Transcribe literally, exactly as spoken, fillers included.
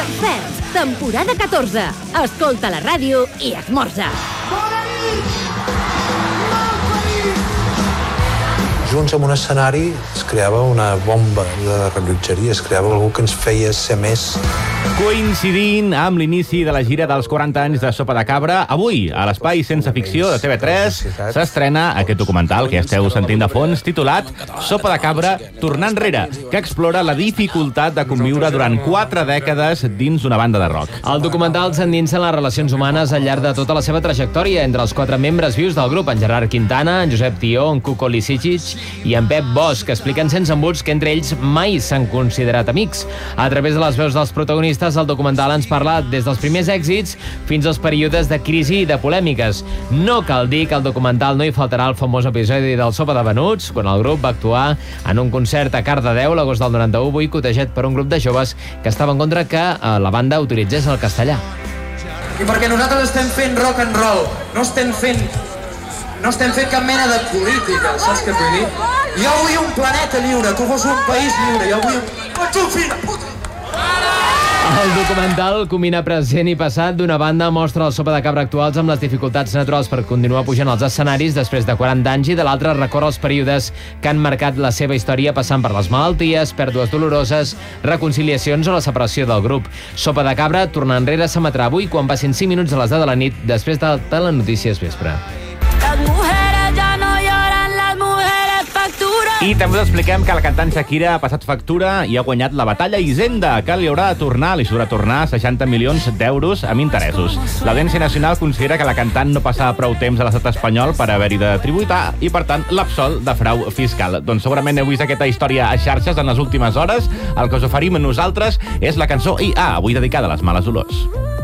Ferms, temporada catorze. Escolta la ràdio i esmorza. Bona nit! Junts en un escenari es creava una bomba de rellotgeria, es creava algú que ens feia ser més. Coincidint amb l'inici de la gira dels quaranta anys de Sopa de Cabra, avui, a l'Espai Sense Ficció de T V tres, s'estrena aquest documental que esteu sentint de fons, titulat Sopa de Cabra, tornar enrere, que explora la dificultat de conviure durant quatre dècades dins d'una banda de rock. El documental s'endinsa en les relacions humanes al llarg de tota la seva trajectòria entre els quatre membres vius del grup, en Gerard Quintana, en Josep Tió, en Cuco Lisicic i en Pep Bosch, que expliquen sense embuts que entre ells mai s'han considerat amics. A través de les veus dels protagonistes, el documental ens parla des dels primers èxits fins als períodes de crisi i de polèmiques. No cal dir que al documental no hi faltarà el famós episodi del Sopa de Venuts, quan el grup va actuar en un concert a Cardedeu l'agost del noranta-u, boicotejat per un grup de joves que estava en contra que la banda utilitzés el castellà. I perquè nosaltres estem fent rock and roll, no estem fent no estem fent cap mena de política, saps què et vull dir? Jo vull un planeta lliure, tu vols un país lliure, jo vull un... Ets un fill de puta! El documental combina present i passat. D'una banda mostra el Sopa de Cabra actuals amb les dificultats naturals per continuar pujant als escenaris després de quaranta anys, i de l'altra recorre els períodes que han marcat la seva història, passant per les malalties, pèrdues doloroses, reconciliacions o la separació del grup. Sopa de Cabra, tornar enrere, s'emetrà avui quan passin cinc minuts a les deu de la nit, després de Telenotícies Vespre. I també us expliquem que la cantant Shakira ha passat factura i ha guanyat la batalla Hisenda, que li haurà de tornar, li haurà de tornar seixanta milions d'euros amb interessos. L'Audiència Nacional considera que la cantant no passava prou temps a l'estat espanyol per haver-hi de tributar i, per tant, l'absol de frau fiscal. Doncs segurament heu vist aquesta història a xarxes en les últimes hores. El que us oferim nosaltres és la cançó I A, avui dedicada a les males olors.